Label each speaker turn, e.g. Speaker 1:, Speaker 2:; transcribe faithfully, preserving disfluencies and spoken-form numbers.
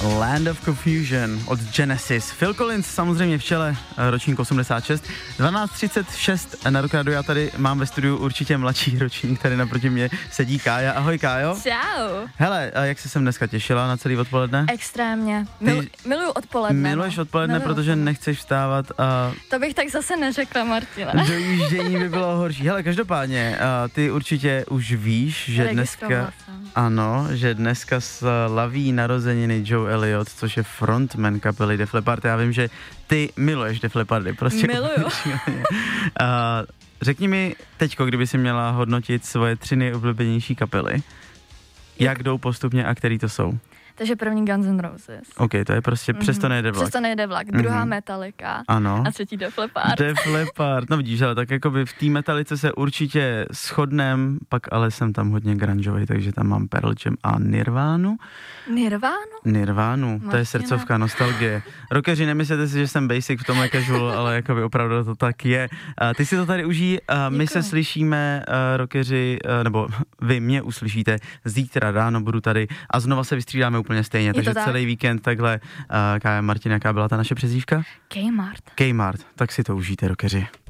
Speaker 1: Land of Confusion od Genesis. Phil Collins samozřejmě v čele, ročník osmdesát šest. dvanáct třicet šest na Rockrádiu, já tady mám ve studiu určitě mladší ročník, tady naproti mě sedí Kája. Ahoj Kájo.
Speaker 2: Čau.
Speaker 1: Hele, a jak jsi sem dneska těšila na celý odpoledne?
Speaker 2: Extrémně. Mil, miluju odpoledne.
Speaker 1: Miluješ odpoledne,
Speaker 2: Miluju.
Speaker 1: protože nechceš vstávat a...
Speaker 2: To bych tak zase neřekla, Martina.
Speaker 1: Dojíždění by bylo horší. Hele, každopádně, ty určitě už víš, že dneska... Ano, že dneska slaví narozeniny Joe Elliott, což je frontman kapely Def Leppard. Já vím, že ty miluješ Def Leppardy, prostě.
Speaker 2: Miluju.
Speaker 1: A řekni mi teďko, kdyby si měla hodnotit svoje tři nejoblíbenější kapely, jak, jak jdou postupně a který to jsou?
Speaker 2: Takže první Guns N' Roses.
Speaker 1: OK, to je prostě, mm-hmm. přesto nejde vlak.
Speaker 2: Přesto nejde vlak. Druhá mm-hmm. Metallica.
Speaker 1: Ano.
Speaker 2: A třetí Def Leppard.
Speaker 1: Def Leppard, no vidíš, ale tak jakoby v té Metalice se určitě shodnem, pak ale jsem tam hodně grungeový, takže tam mám Pearl Jam a Nirvánu.
Speaker 2: Nirvánu?
Speaker 1: Nirvánu, Martina. To je srdcovka, nostalgie. Rockeři, nemyslete si, že jsem basic v tomhle casual, ale jakoby opravdu to tak je. Uh, ty si to tady užij, uh, my se slyšíme, uh, rockeři, uh, nebo vy mě uslyšíte zítra ráno, budu tady a znova se vystřídáme úplně stejně, takže
Speaker 2: tak.
Speaker 1: celý víkend takhle. Uh, Kája, Martina, jaká byla ta naše přezdívka?
Speaker 2: Kmart.
Speaker 1: Kmart, tak si to užijte, rockeři.